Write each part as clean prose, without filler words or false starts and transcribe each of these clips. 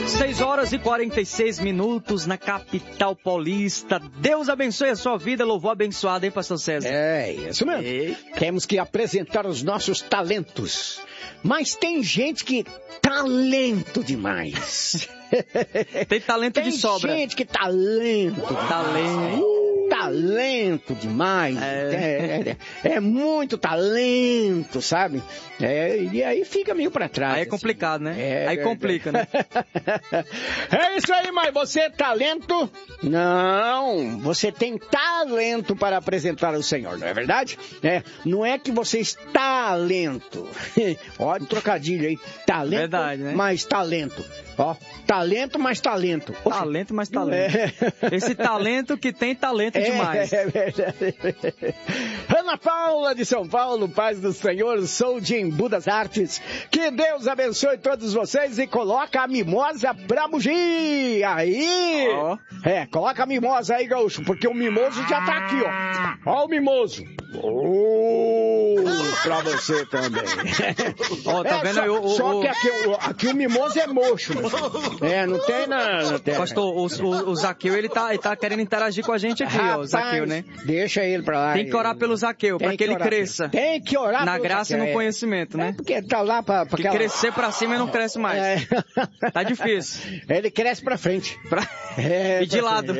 6h46 na capital paulista. Deus abençoe a sua vida, louvor abençoado, hein, pastor César? É, isso mesmo. Ei. Temos que apresentar os nossos talentos. Mas tem gente que talento demais. Tem talento de sobra. Tem gente que talento demais. É muito talento, sabe? E aí fica meio pra trás. Aí é complicado, né? Aí complica, né? É isso aí, mas você é talento? Não, você tem talento para apresentar ao Senhor, não é verdade? Não é que você está lento. Olha o trocadilho aí. Talento, verdade, né? Mais talento. Ó, talento mais talento. Talento mais talento. Esse talento que tem talento demais. É verdade. Ana Paula de São Paulo, paz do Senhor, sou de Embu das Artes. Que Deus abençoe todos vocês e coloca a mimosa pra bugir. Aí! Oh. Coloca a mimosa aí, gaúcho, porque o mimoso já tá aqui, ó. Ó o mimoso. Pra você também. Ó, tá vendo aí só que aqui o mimoso é mocho. Não tem nada. Pastor, o Zaqueu, ele tá querendo interagir com a gente aqui, ó, o Zaqueu, né? Deixa ele pra lá. Tem que orar pelo Zaqueu, pra que ele cresça. Tem que orar na graça Zaqueu, e no conhecimento, né? Porque tá lá pra que crescer pra cima e não cresce mais. Tá difícil. Ele cresce pra frente. E de lado.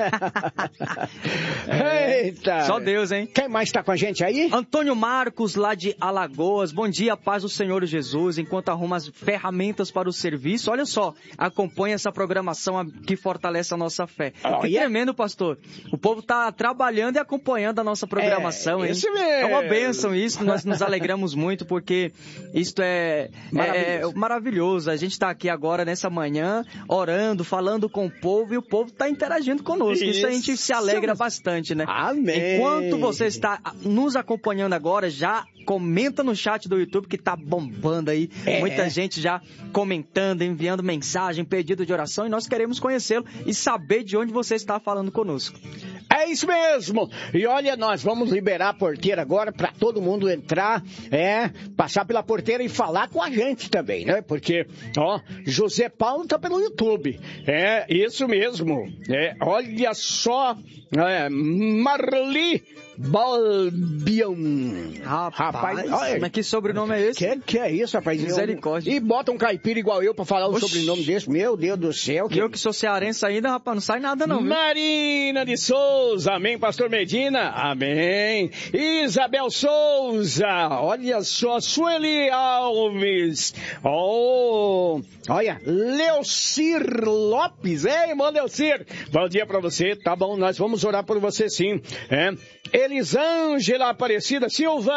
Eita. Só Deus, hein? Quem mais tá com a gente aí? Antônio Marcos, lá de Alagoas. Bom dia, paz do Senhor Jesus. Enquanto arruma as ferramentas para o serviço, olha só, acompanha essa programação que fortalece a nossa fé. Que tremendo, pastor. O povo tá trabalhando e acompanhando a nossa programação, hein? Isso mesmo. É uma bênção isso, nós nos alegramos muito, porque isto é maravilhoso. A gente tá aqui agora, nessa manhã, orando, falando com o povo, e o povo tá interagindo conosco. Isso a gente se alegra bastante, né? Amém. Enquanto você está nos acompanhando agora, já comenta no chat do YouTube que tá bombando aí. Muita gente já comentando, enviando mensagem, pedido de oração, e nós queremos conhecê-lo e saber de onde você está falando conosco. É isso mesmo. E olha, nós vamos liberar a porteira agora para todo mundo entrar, passar pela porteira e falar com a gente também, né? Porque, ó, José Paulo tá pelo YouTube. Isso mesmo. Olha só, Marli Balbion. Rapaz, mas que sobrenome é esse? Que é isso, rapaz? Misericórdia. E bota um caipira igual eu pra falar um sobrenome desse. Meu Deus do céu. Eu que sou cearense ainda, rapaz, não sai nada não, viu? Marina de Souza, amém, pastor Medina, amém. Isabel Souza, olha só, Sueli Alves, olha, Leocir Lopes, irmão Leocir, bom dia pra você, tá bom, nós vamos orar por você sim, Elisângela Aparecida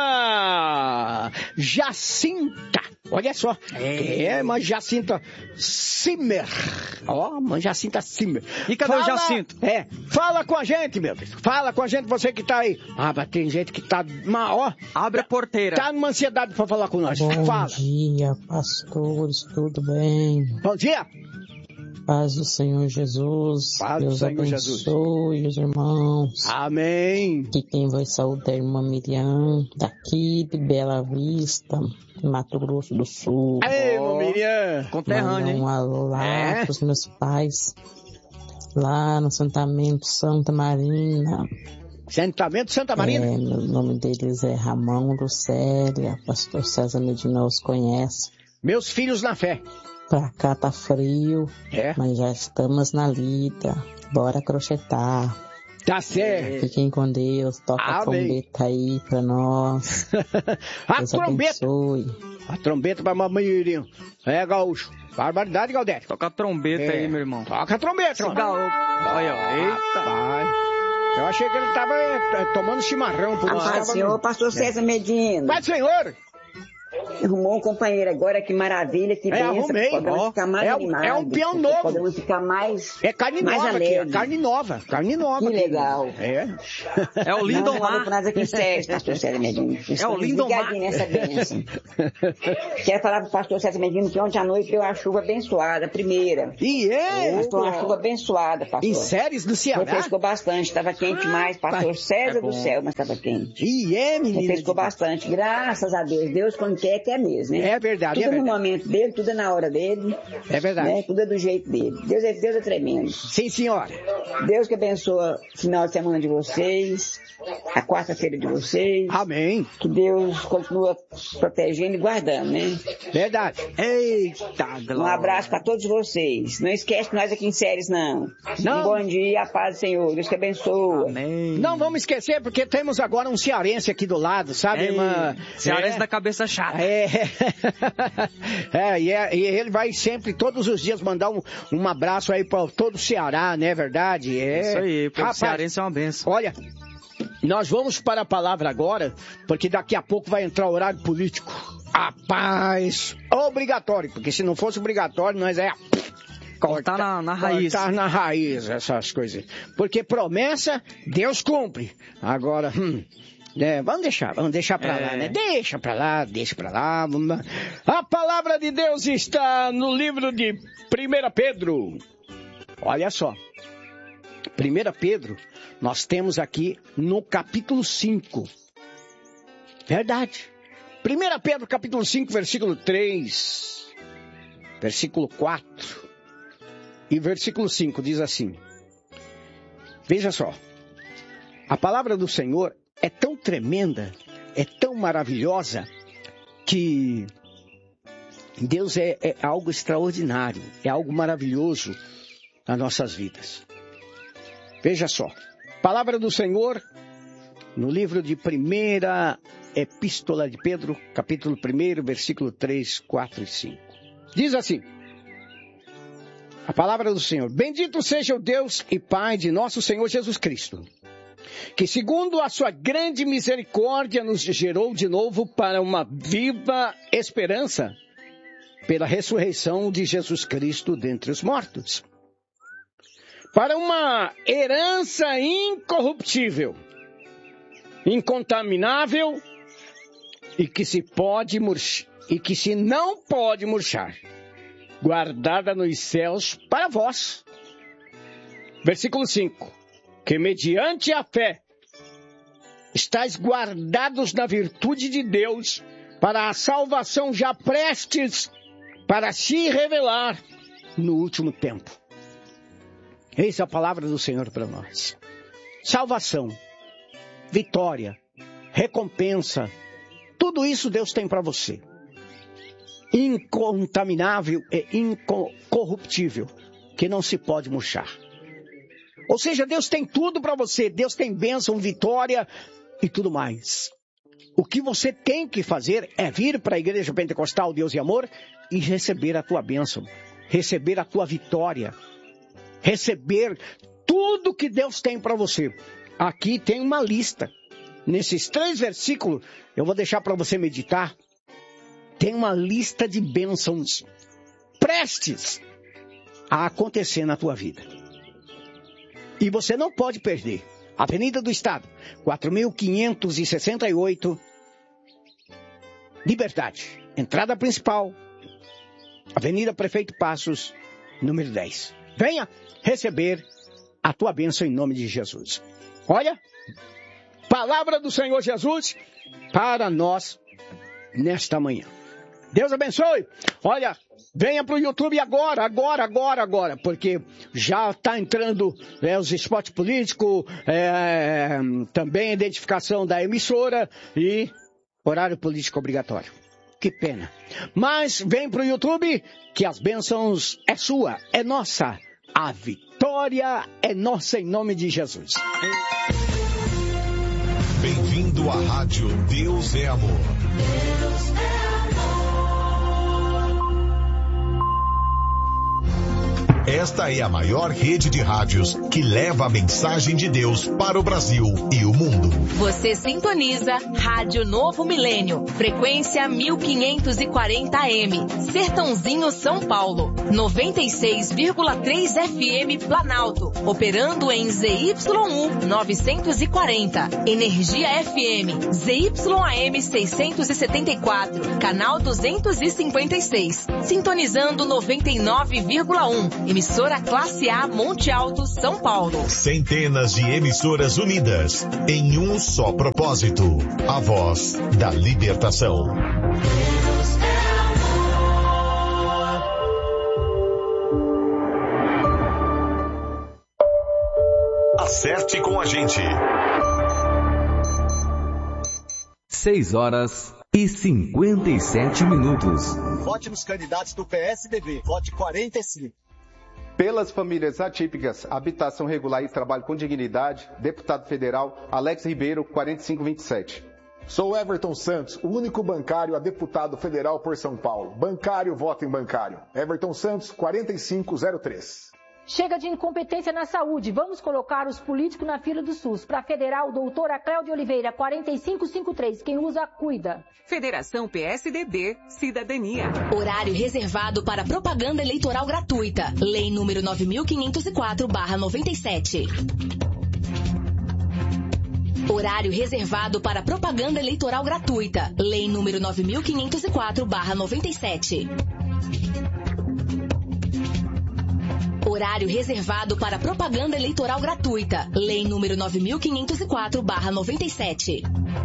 Silva, Jacinta, olha só, mas Jacinta Simmer, mas Jacinta Simmer. E cadê o Jacinto? Fala com a gente, meu Deus, fala com a gente, você que tá aí. Mas tem gente que tá, abre a porteira. Tá numa ansiedade pra falar com nós. Bom dia, pastores, tudo bem? Bom dia. Paz do Senhor Jesus. Paz Deus do Senhor abençoe os irmãos. Amém. Aqui quem vai saudar é a irmã Miriam, daqui de Bela Vista, Mato Grosso do Sul. Ei, irmã Miriam. Conterrânea, hein? Um alô lá pros meus pais, lá no assentamento Santa Marina. Assentamento Santa Marina? O nome deles é Ramão Lucélia, pastor César Medina os conhece. Meus filhos na fé. Pra cá tá frio, mas já estamos na lida. Bora crochetar. Tá certo. Fiquem com Deus. Toca a trombeta aí pra nós. Deus abençoe. A trombeta pra mamãe. Gaúcho. Barbaridade, Galdete. Toca a trombeta aí, meu irmão. Toca a trombeta. Olha, eita. Eu achei que ele tava tomando chimarrão. Senhor, pastor César Medina. Pai do Senhor. Arrumou um companheiro agora, que maravilha, que benção. Arrumei. Podemos ficar mais animados. É um peão novo. Podemos ficar mais carne mais nova alegre. aqui, carne nova. Que legal. É o Lindomar. Não, aqui sério, pastor César Medina. É o Lindomar. Nessa bênção. Quero falar pro pastor César Medina que ontem à noite deu uma chuva abençoada, a primeira. Foi uma chuva abençoada, pastor. Em Séries do Ceará? Refrescou bastante, estava quente demais, pastor César do céu, mas estava quente. Menina. Refrescou bastante, graças a Deus. Deus, quando quer quer mesmo, né? É verdade, tudo no momento dele, tudo é na hora dele. É verdade. Né? Tudo é do jeito dele. Deus é tremendo. Sim, senhora. Deus que abençoa o final de semana de vocês, a quarta-feira de vocês. Amém. Que Deus continua protegendo e guardando, né? Verdade. Eita, glória. Um abraço para todos vocês. Não esquece nós aqui em Séries, não. Um bom dia, a paz do Senhor. Deus que abençoa. Amém. Não vamos esquecer, porque temos agora um cearense aqui do lado, sabe, irmã? Cearense da cabeça chata. E ele vai sempre, todos os dias, mandar um abraço aí para todo o Ceará, não é verdade? Isso aí, o Rapaz, cearense é uma benção. Olha, nós vamos para a palavra agora, porque daqui a pouco vai entrar o horário político. Rapaz, obrigatório, porque se não fosse obrigatório, nós cortar na raiz. Cortar na raiz, essas coisas. Porque promessa, Deus cumpre. Agora, vamos deixar pra lá, né? Deixa pra lá. A palavra de Deus está no livro de 1 Pedro. Olha só. 1 Pedro, nós temos aqui no capítulo 5. Verdade. 1 Pedro, capítulo 5, versículo 3, versículo 4 e versículo 5, diz assim. Veja só. A palavra do Senhor é tão tremenda, é tão maravilhosa, que Deus é algo extraordinário, é algo maravilhoso nas nossas vidas. Veja só, palavra do Senhor, no livro de 1ª Epístola de Pedro, capítulo 1, versículo 3, 4 e 5. Diz assim, a palavra do Senhor: Bendito seja o Deus e Pai de nosso Senhor Jesus Cristo, que segundo a sua grande misericórdia nos gerou de novo para uma viva esperança, pela ressurreição de Jesus Cristo dentre os mortos, para uma herança incorruptível, incontaminável e que se não pode murchar, guardada nos céus para vós. Versículo 5. Que mediante a fé estáis guardados na virtude de Deus para a salvação já prestes para se revelar no último tempo. Eis a palavra do Senhor para nós. Salvação, vitória, recompensa, tudo isso Deus tem para você. Incontaminável e incorruptível, que não se pode murchar. Ou seja, Deus tem tudo para você. Deus tem bênção, vitória e tudo mais. O que você tem que fazer é vir para a Igreja Pentecostal Deus e Amor e receber a tua bênção, receber a tua vitória, receber tudo que Deus tem para você. Aqui tem uma lista. Nesses 3 versículos, eu vou deixar para você meditar. Tem uma lista de bênçãos prestes a acontecer na tua vida. E você não pode perder. Avenida do Estado, 4.568, Liberdade. Entrada principal, Avenida Prefeito Passos, número 10. Venha receber a tua bênção em nome de Jesus. Olha, palavra do Senhor Jesus para nós nesta manhã. Deus abençoe. Olha, venha para o YouTube agora, porque já está entrando os spots políticos, também a identificação da emissora e horário político obrigatório. Que pena. Mas vem para o YouTube, que as bênçãos é sua, é nossa. A vitória é nossa em nome de Jesus. Bem-vindo à Rádio Deus é Amor. Deus é amor. Esta é a maior rede de rádios que leva a mensagem de Deus para o Brasil e o mundo. Você sintoniza Rádio Novo Milênio, frequência 1540 AM, Sertãozinho, São Paulo, 96,3 FM Planalto, operando em ZYU 940, Energia FM, ZYAM 674, canal 256, sintonizando 99,1, emissora Classe A Monte Alto, São Paulo. Centenas de emissoras unidas em um só propósito, a voz da libertação. Deus Vote com a gente. 6h57. Vote nos candidatos do PSDB. Vote 45. Pelas famílias atípicas, habitação regular e trabalho com dignidade, deputado federal Alex Ribeiro, 4527. Sou Everton Santos, o único bancário a deputado federal por São Paulo. Bancário, voto em bancário. Everton Santos, 4503. Chega de incompetência na saúde. Vamos colocar os políticos na fila do SUS. Para federal, doutora Cléudia Oliveira, 4553. Quem usa, cuida. Federação PSDB, Cidadania. Horário reservado para propaganda eleitoral gratuita. Lei número 9504/97. Horário reservado para propaganda eleitoral gratuita. Lei número 9504/97. Horário reservado para propaganda eleitoral gratuita. Lei número 9504/97.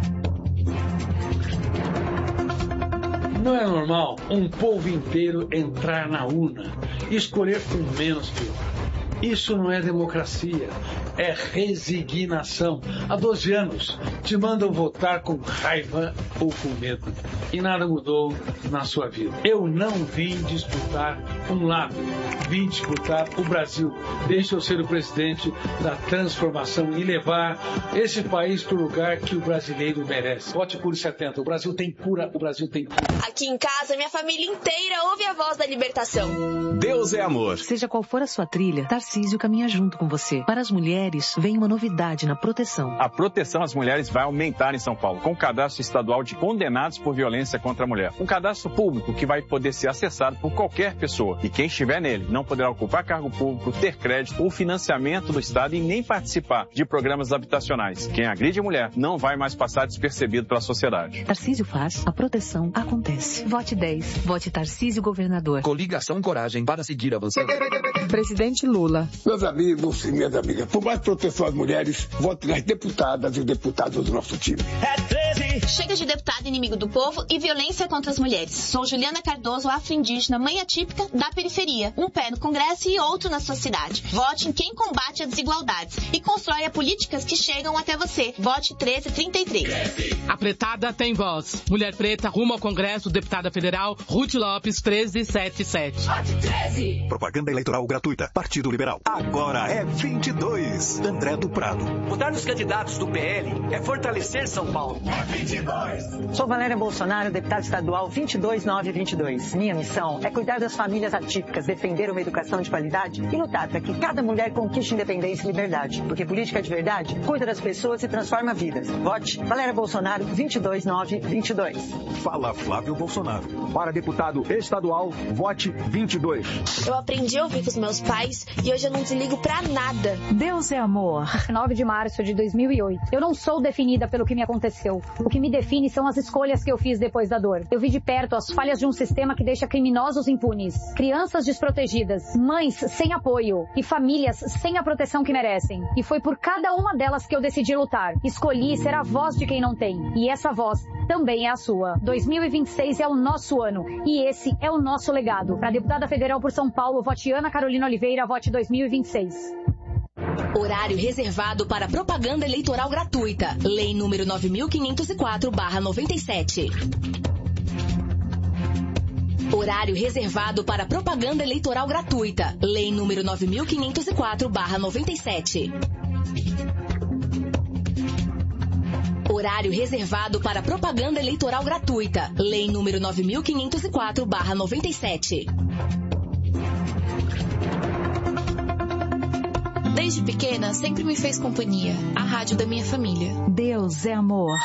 Não é normal um povo inteiro entrar na urna e escolher o menos pior. Isso não é democracia, é resignação. Há 12 anos te mandam votar com raiva ou com medo. E nada mudou na sua vida. Eu não vim disputar um lado, vim disputar o Brasil. Deixa eu ser o presidente da transformação e levar esse país para o lugar que o brasileiro merece. Vote por 70. O Brasil tem cura, o Brasil tem cura. Aqui em casa, minha família inteira ouve a voz da libertação. Deus é amor. Seja qual for a sua trilha, Tarcísio caminha junto com você. Para as mulheres, vem uma novidade na proteção. A proteção às mulheres vai aumentar em São Paulo, com o cadastro estadual de condenados por violência contra a mulher. Um cadastro público que vai poder ser acessado por qualquer pessoa. E quem estiver nele não poderá ocupar cargo público, ter crédito ou financiamento do Estado e nem participar de programas habitacionais. Quem agride a mulher não vai mais passar despercebido pela sociedade. Tarcísio faz, a proteção acontece. Vote 10. Vote Tarcísio governador. Coligação Coragem para seguir avançando. Presidente Lula. Meus amigos e minhas amigas, por mais proteção às mulheres, vote nas deputadas e deputados do nosso time. É 13. Chega de deputado inimigo do povo e violência contra as mulheres. Sou Juliana Cardoso, afro-indígena, mãe atípica da periferia. Um pé no Congresso e outro na sua cidade. Vote em quem combate as desigualdades e constrói políticas que chegam até você. Vote 1333. A pretada tem voz. Mulher preta rumo ao Congresso, deputada federal, Ruth Lopes, 1377. Vote 13. Propaganda eleitoral gratuita. Partido Liberal. Agora é 22. André do Prado. Votar nos candidatos do PL é fortalecer São Paulo. É 22. Sou Valéria Bolsonaro, deputada estadual 22922. Minha missão é cuidar das famílias atípicas, defender uma educação de qualidade e lutar para que cada mulher conquiste independência e liberdade. Porque política de verdade cuida das pessoas e transforma vidas. Vote Valéria Bolsonaro 22922. Fala Flávio Bolsonaro. Para deputado estadual, vote 22. Eu aprendi a ouvir com os meus pais e hoje eu não desligo pra nada. Deus é amor. 9 de março de 2008. Eu não sou definida pelo que me aconteceu. O que me define são as escolhas que eu fiz depois da dor. Eu vi de perto as falhas de um sistema que deixa criminosos impunes, crianças desprotegidas, mães sem apoio e famílias sem a proteção que merecem. E foi por cada uma delas que eu decidi lutar. Escolhi ser a voz de quem não tem. E essa voz também é a sua. 2026 é o nosso ano. E esse é o nosso legado. Para deputada federal por São Paulo, vote Ana Carolina Oliveira, vote 2026. Horário reservado para propaganda eleitoral gratuita. Lei número 9504/97. Horário reservado para propaganda eleitoral gratuita. Lei número 9504/97. Horário reservado para propaganda eleitoral gratuita. Lei número 9504/97. Desde pequena, sempre me fez companhia. A rádio da minha família. Deus é amor.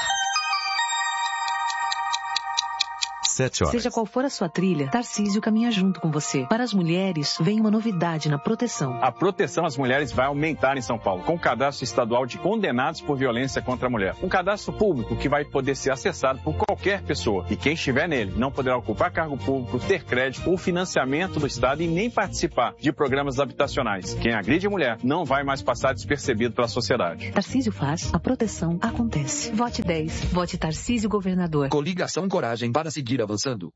7 horas. Seja qual for a sua trilha, Tarcísio caminha junto com você. Para as mulheres, vem uma novidade na proteção. A proteção às mulheres vai aumentar em São Paulo, com o cadastro estadual de condenados por violência contra a mulher. Um cadastro público que vai poder ser acessado por qualquer pessoa. E quem estiver nele não poderá ocupar cargo público, ter crédito ou financiamento do Estado e nem participar de programas habitacionais. Quem agride a mulher não vai mais passar despercebido pela sociedade. Tarcísio faz, a proteção acontece. Vote 10. Vote Tarcísio governador. Coligação Coragem para seguir avançando.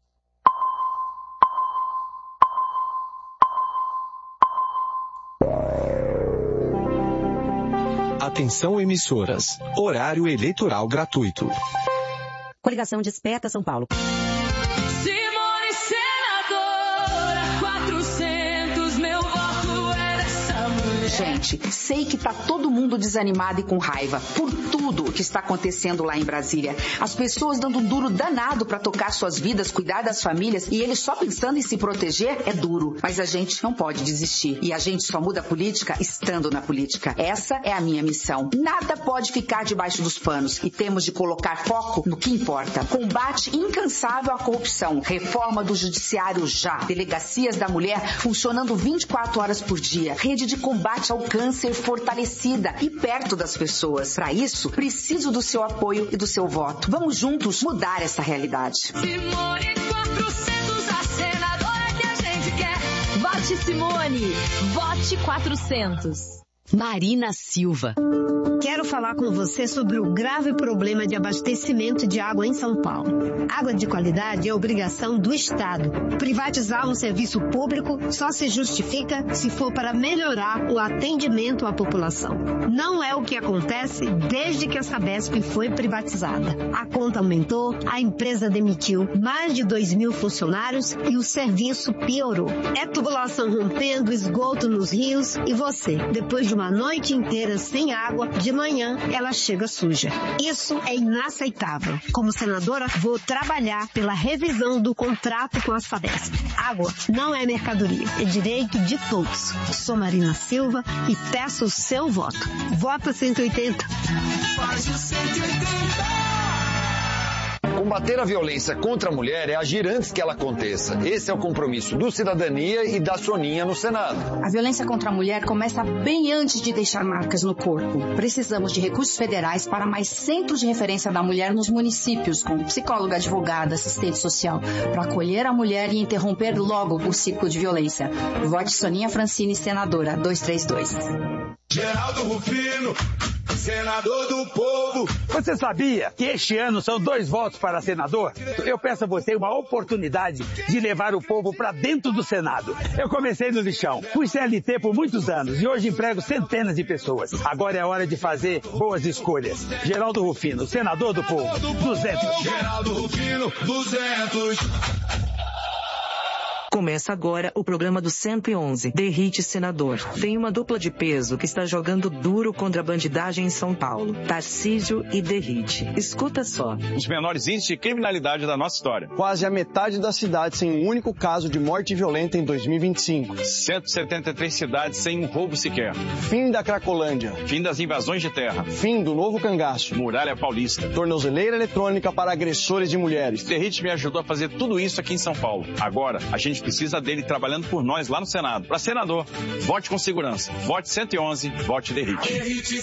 Atenção emissoras. Horário eleitoral gratuito. Coligação Desperta São Paulo. Simone senadora, 400, meu voto é dessa mulher. Gente, sei que tá todo mundo desanimado e com raiva por tudo que está acontecendo lá em Brasília. As pessoas dando um duro danado para tocar suas vidas, cuidar das famílias e eles só pensando em se proteger é duro. Mas a gente não pode desistir. E a gente só muda a política estando na política. Essa é a minha missão. Nada pode ficar debaixo dos panos e temos de colocar foco no que importa. Combate incansável à corrupção. Reforma do judiciário já. Delegacias da mulher funcionando 24 horas por dia. Rede de combate ao câncer fortalecida e perto das pessoas. Para isso, preciso do seu apoio e do seu voto. Vamos juntos mudar essa realidade. Simone 400, a senadora que a gente quer. Vote Simone. Vote 400. Marina Silva. Quero falar com você sobre o grave problema de abastecimento de água em São Paulo. Água de qualidade é obrigação do Estado. Privatizar um serviço público só se justifica se for para melhorar o atendimento à população. Não é o que acontece desde que a Sabesp foi privatizada. A conta aumentou, a empresa demitiu mais de 2.000 funcionários e o serviço piorou. É tubulação rompendo, esgoto nos rios e você, depois de uma noite inteira sem água, de manhã ela chega suja. Isso é inaceitável. Como senadora, vou trabalhar pela revisão do contrato com a Sabesp. Água não é mercadoria, é direito de todos. Sou Marina Silva e peço o seu voto. Vota 180. Faz o 180. Combater a violência contra a mulher é agir antes que ela aconteça. Esse é o compromisso do Cidadania e da Soninha no Senado. A violência contra a mulher começa bem antes de deixar marcas no corpo. Precisamos de recursos federais para mais centros de referência da mulher nos municípios, com psicóloga, advogada, assistente social, para acolher a mulher e interromper logo o ciclo de violência. Vote Soninha Francine, senadora, 232. Geraldo Rufino, senador do povo. Você sabia que este ano são 2 votos para senador? Eu peço a você uma oportunidade de levar o povo para dentro do Senado. Eu comecei no lixão, fui CLT por muitos anos e hoje emprego centenas de pessoas. Agora é a hora de fazer boas escolhas. Geraldo Rufino, senador do povo, 200. Geraldo Rufino, 200. Começa agora o programa do 111, Derrite Senador. Tem uma dupla de peso que está jogando duro contra a bandidagem em São Paulo, Tarcísio e Derrite. Escuta só. Os menores índices de criminalidade da nossa história. Quase a metade da cidade sem um único caso de morte violenta em 2025. 173 cidades sem um roubo sequer. Fim da Cracolândia. Fim das invasões de terra. Fim do novo cangaço. Muralha Paulista. Tornozeleira eletrônica para agressores de mulheres. Derrite me ajudou a fazer tudo isso aqui em São Paulo. Agora, a gente precisa dele trabalhando por nós lá no Senado. Para senador, vote com segurança. Vote 111, vote Derrite.